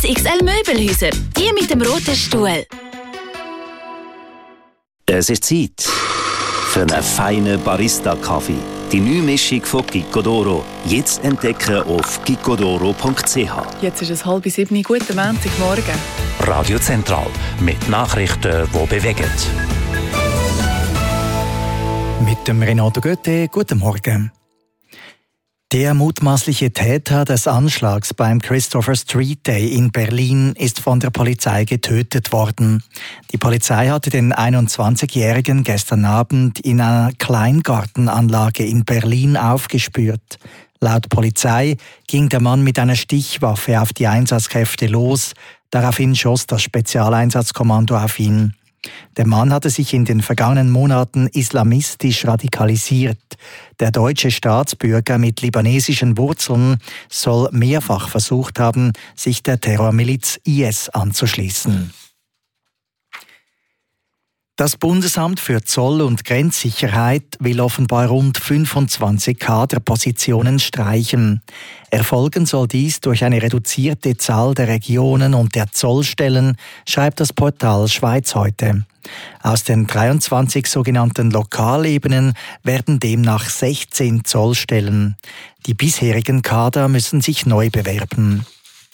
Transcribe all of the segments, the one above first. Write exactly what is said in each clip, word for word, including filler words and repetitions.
X X L Möbelhäuser. Die mit dem roten Stuhl. Es ist Zeit für einen feinen Barista-Kaffee. Die neue Mischung von Gicodoro. Jetzt entdecken auf gicodoro punkt c h. Jetzt ist es halb sieben. Guten Montagmorgen. Radio Zentral mit Nachrichten, die bewegen. Mit dem Renato Götte, guten Morgen. Der mutmaßliche Täter des Anschlags beim Christopher Street Day in Berlin ist von der Polizei getötet worden. Die Polizei hatte den einundzwanzigjährigen gestern Abend in einer Kleingartenanlage in Berlin aufgespürt. Laut Polizei ging der Mann mit einer Stichwaffe auf die Einsatzkräfte los. Daraufhin schoss das Spezialeinsatzkommando auf ihn. Der Mann hatte sich in den vergangenen Monaten islamistisch radikalisiert. Der deutsche Staatsbürger mit libanesischen Wurzeln soll mehrfach versucht haben, sich der Terrormiliz I S anzuschließen. Das Bundesamt für Zoll- und Grenzsicherheit will offenbar rund fünfundzwanzig Kaderpositionen streichen. Erfolgen soll dies durch eine reduzierte Zahl der Regionen und der Zollstellen, schreibt das Portal Schweiz heute. Aus den dreiundzwanzig sogenannten Lokalebenen werden demnach sechzehn Zollstellen. Die bisherigen Kader müssen sich neu bewerben.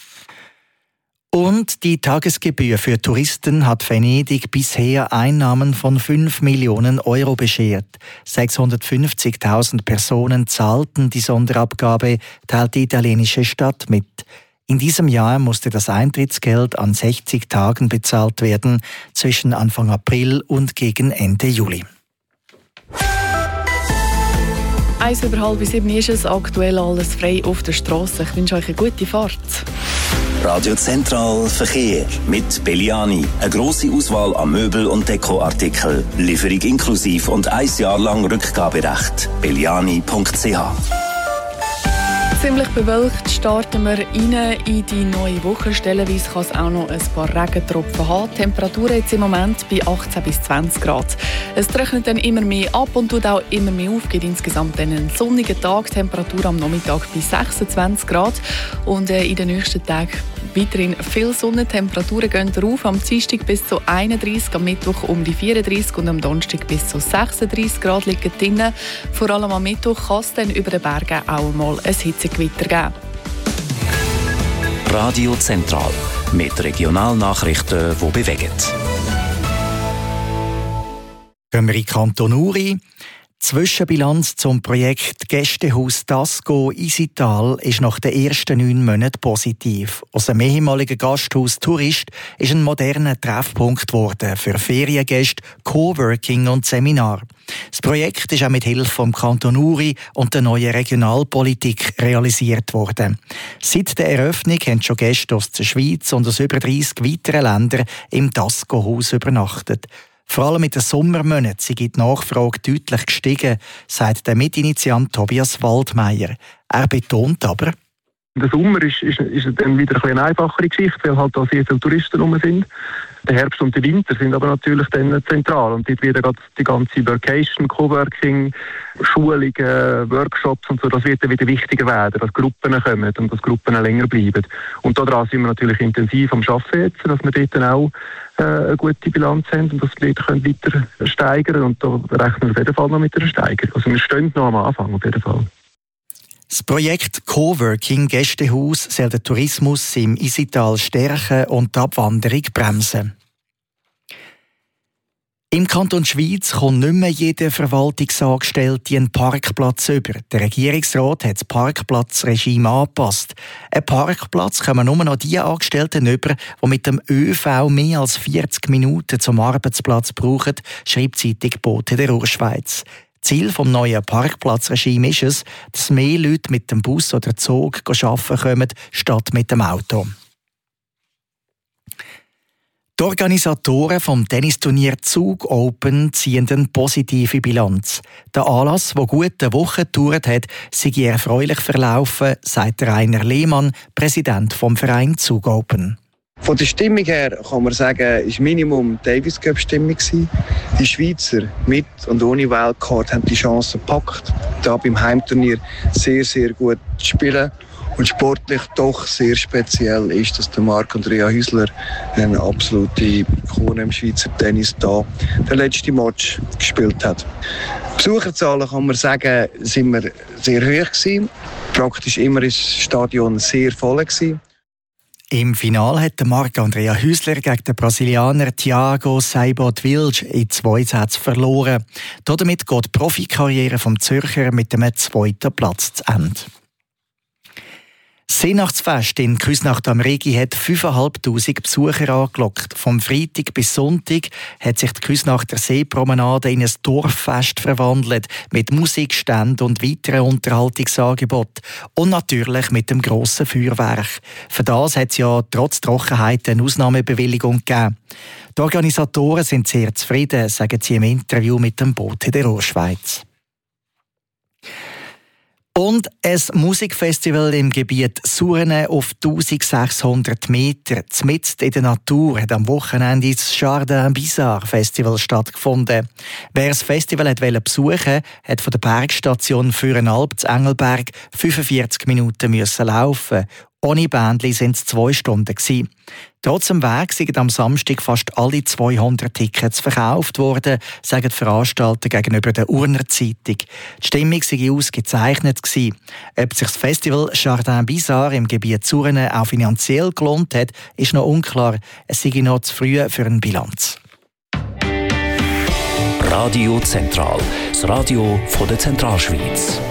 Und die Tagesgebühr für Touristen hat Venedig bisher Einnahmen von fünf Millionen Euro beschert. sechshundertfünfzigtausend Personen zahlten die Sonderabgabe, teilt die italienische Stadt mit. In diesem Jahr musste das Eintrittsgeld an sechzig Tagen bezahlt werden, zwischen Anfang April und gegen Ende Juli. Eins über halb sieben ist es, aktuell alles frei auf der Straße. Ich wünsche euch eine gute Fahrt. Radio Zentral Verkehr mit Belliani. Eine grosse Auswahl an Möbel- und Dekoartikeln. Lieferung inklusiv und ein Jahr lang Rückgaberecht. belliani punkt c h. Ziemlich bewölkt starten wir rein in die neue Woche. Stellenweise kann es auch noch ein paar Regentropfen haben. Die Temperatur jetzt im Moment bei achtzehn bis zwanzig Grad. Es trocknet dann immer mehr ab und tut auch immer mehr auf. Geht insgesamt einen sonnigen Tag. Temperatur am Nachmittag bei sechsundzwanzig Grad. Und äh, in den nächsten Tagen weiterhin viel Sonne. Temperaturen gehen rauf. Am Dienstag bis zu einunddreißig, am Mittwoch um die vierunddreißig und am Donnerstag bis zu sechsunddreißig Grad liegen drinnen. Vor allem am Mittwoch kann es dann über den Bergen auch mal ein Hitzegewitter geben. Radio Zentral mit Regionalnachrichten, die bewegen. Gehen wir in Kanton Uri. Zwischenbilanz zum Projekt Gästehaus Dasgo Isital ist nach den ersten neun Monaten positiv. Aus dem ehemaligen Gasthaus Tourist ist ein moderner Treffpunkt geworden für Feriengäste, Coworking und Seminar. Das Projekt ist auch mit Hilfe vom Kanton Uri und der neuen Regionalpolitik realisiert worden. Seit der Eröffnung haben schon Gäste aus der Schweiz und aus über dreissig weiteren Ländern im Dasgo-Haus übernachtet. Vor allem mit den Sommermonaten sei die Nachfrage deutlich gestiegen, sagt der Mitinitiant Tobias Waldmeier. Er betont aber, der Sommer ist, ist, ist dann wieder eine einfachere Geschichte, weil halt da sehr viele Touristen rum sind. Der Herbst und der Winter sind aber natürlich dann zentral und dort wird die ganze Workation, Coworking, Schulungen, Workshops und so, das wird dann wieder wichtiger werden, dass Gruppen kommen und dass Gruppen länger bleiben. Und daran sind wir natürlich intensiv am Arbeiten jetzt, dass wir dort dann auch äh, eine gute Bilanz haben und dass wir dort weiter steigern und da rechnen wir auf jeden Fall noch mit einer Steigerung. Also wir stehen noch am Anfang auf jeden Fall. Das Projekt Coworking Gästehaus soll den Tourismus im Isital stärken und die Abwanderung bremsen. Im Kanton Schwyz kommt nicht mehr jeder Verwaltungsangestellte einen Parkplatz über. Der Regierungsrat hat das Parkplatzregime angepasst. Ein Parkplatz kommen nur noch die Angestellten über, die mit dem ÖV mehr als vierzig Minuten zum Arbeitsplatz brauchen, schreibt die Zeitung Bote der Urschweiz. Ziel des neuen Parkplatzregimes ist es, dass mehr Leute mit dem Bus oder Zug arbeiten kommen, statt mit dem Auto. Die Organisatoren vom Tennisturnier Zug Open ziehen eine positive Bilanz. Der Anlass, der gut eine Woche gedauert hat, sei erfreulich verlaufen, sagt Rainer Lehmann, Präsident vom Verein Zug Open. Von der Stimmung her kann man sagen, es war Minimum Davis Cup Stimmung. Die Schweizer mit und ohne Wildcard haben die Chance gepackt, da beim Heimturnier sehr, sehr gut zu spielen. Und sportlich doch sehr speziell ist, dass der Marc-Andrea Häusler, eine absolute Ikone im Schweizer Tennis, da den letzten Match gespielt hat. Besucherzahlen, kann man sagen, sind wir sehr hoch gewesen. Praktisch immer ist das Stadion sehr voll gewesen. Im Finale hat Marc-Andrea Häusler gegen den Brasilianer Thiago Seyboth Wilde in zwei Sätzen verloren. Damit geht die Profikarriere vom Zürcher mit dem zweiten Platz zu Ende. Das Seenachtsfest in Küsnacht am Rigi hat fünftausendfünfhundert Besucher angelockt. Vom Freitag bis Sonntag hat sich die Küsnachter Seepromenade in ein Dorffest verwandelt, mit Musikständen und weiteren Unterhaltungsangeboten. Und natürlich mit dem grossen Feuerwerk. Für das hat es ja trotz Trockenheit eine Ausnahmebewilligung gegeben. Die Organisatoren sind sehr zufrieden, sagen sie im Interview mit dem Boot in der Urschweiz. Und ein Musikfestival im Gebiet Surne auf eintausendsechshundert Meter, mitten in der Natur, hat am Wochenende das Jardin Bizarre Festival stattgefunden. Wer das Festival wollte besuchen, hat von der Bergstation Fürenalp zu Engelberg fünfundvierzig Minuten müssen laufen. Ohne Bändli waren es zwei Stunden. Trotz dem Weg sind am Samstag fast alle zweihundert Tickets verkauft worden, sagen die Veranstalter gegenüber der Urner Zeitung. Die Stimmung sei ausgezeichnet gewesen. Ob sich das Festival Jardin Bizarre im Gebiet Surne auch finanziell gelohnt hat, ist noch unklar. Es sei noch zu früh für eine Bilanz. Radio Zentral, das Radio von der Zentralschweiz.